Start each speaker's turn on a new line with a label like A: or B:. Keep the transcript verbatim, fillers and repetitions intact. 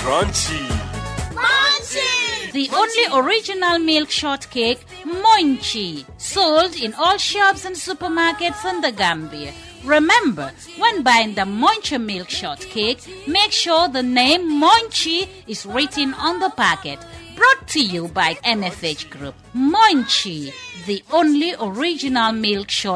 A: crunchy.
B: Munchie!
C: The only original milk shortcake, Munchie, sold in all shops and supermarkets in the Gambia. Remember, when buying the Munchie milk shortcake, make sure the name Munchie is written on the packet. Brought to you by N F H Group. Munchie, the only original milk shortcake.